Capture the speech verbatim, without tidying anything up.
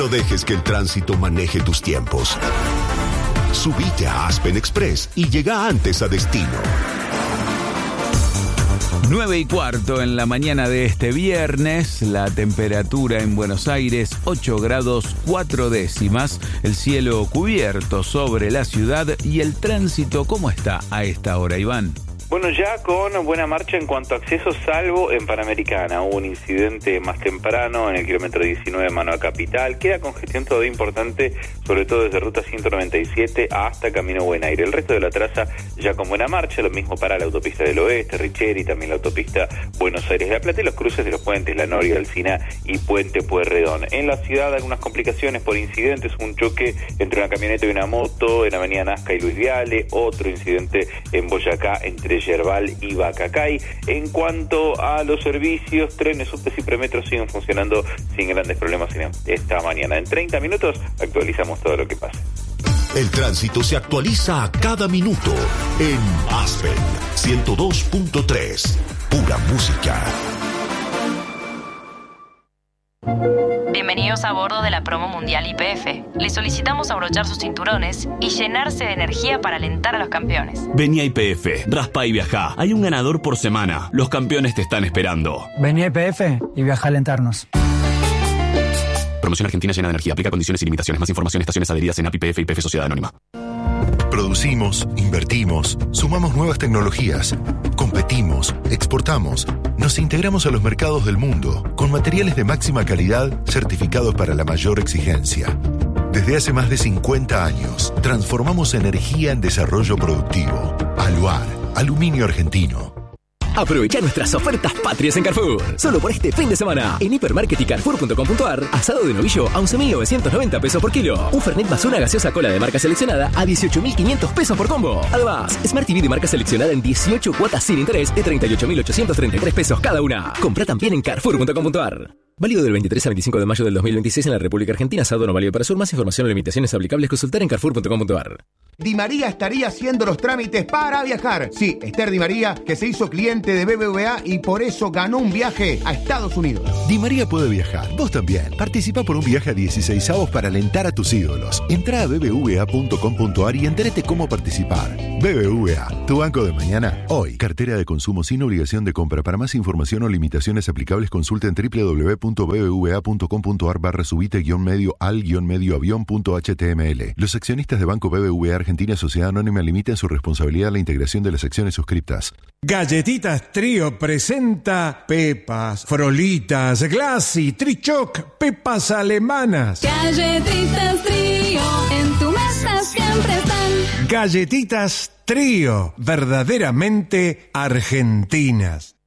No dejes que el tránsito maneje tus tiempos. Subite a Aspen Express y llega antes a destino. nueve y cuarto en la mañana de este viernes, la temperatura en Buenos Aires ocho grados cuatro décimas, el cielo cubierto sobre la ciudad y el tránsito, ¿cómo está a esta hora, Iván? Bueno, ya con buena marcha en cuanto a acceso, salvo en Panamericana. Hubo un incidente más temprano en el kilómetro diecinueve mano a Capital. Queda congestión todavía importante, sobre todo desde ruta ciento noventa y siete hasta Camino Buen Aire. El resto de la traza ya con buena marcha, lo mismo para la autopista del Oeste, Richeri, también la autopista Buenos Aires de La Plata y los cruces de los puentes La Noria, Alsina y Puente Pueyrredón. En la ciudad algunas complicaciones por incidentes, un choque entre una camioneta y una moto en Avenida Nazca y Luis Viale, otro incidente en Boyacá entre Yerbal y Bacacay. En cuanto a los servicios, trenes, subtes y premetros siguen funcionando sin grandes problemas esta mañana. En treinta minutos actualizamos todo lo que pasa. El tránsito se actualiza a cada minuto en Aspen ciento dos punto tres. Pura música. Bienvenidos a bordo de la promo mundial Y P F. Les solicitamos abrochar sus cinturones y llenarse de energía para alentar a los campeones. Vení a Y P F, raspa y viajá. Hay un ganador por semana. Los campeones te están esperando. Vení a Y P F y viaja a alentarnos. Promoción Argentina llena de energía. Aplica condiciones y limitaciones. Más información, estaciones adheridas en A P I P F y P F Sociedad Anónima. Producimos, invertimos, sumamos nuevas tecnologías, competimos, exportamos, nos integramos a los mercados del mundo con materiales de máxima calidad certificados para la mayor exigencia. Desde hace más de cincuenta años, transformamos energía en desarrollo productivo. Aluar, aluminio argentino. Aprovecha nuestras ofertas patrias en Carrefour. Solo por este fin de semana, en Hipermarket y Carrefour punto com punto ar, asado de novillo a once mil novecientos noventa pesos por kilo. Un Fernet más una gaseosa cola de marca seleccionada a dieciocho mil quinientos pesos por combo. Además, Smart T V de marca seleccionada en dieciocho cuotas sin interés de treinta y ocho mil ochocientos treinta y tres pesos cada una. Compra también en Carrefour punto com punto ar. Válido del veintitrés al veinticinco de mayo del dos mil veintiséis en la República Argentina. Asado no válido para sur. Más información o limitaciones aplicables consultar en Carrefour punto com punto ar. Di María estaría haciendo los trámites para viajar. Sí, Esther Di María, que se hizo cliente de B B V A y por eso ganó un viaje a Estados Unidos. Di María puede viajar. Vos también. Participa por un viaje a dieciséis avos para alentar a tus ídolos. Entrá a b b v a punto com punto ar y entérate cómo participar. B B V A, tu banco de mañana, hoy. Cartera de consumo sin obligación de compra. Para más información o limitaciones aplicables, consulta en w w w punto b b v a punto com punto ar barra subite guión medio al guión medio avión punto h t m l. Los accionistas de Banco B B V A Argentina Sociedad Anónima limitan su responsabilidad a la integración de las acciones suscriptas. Galletitas Trío presenta Pepas, Frolitas, Glassy, Trichoc, Pepas alemanas. Galletitas Trío, en tu mesa siempre están. Galletitas Trío, verdaderamente argentinas.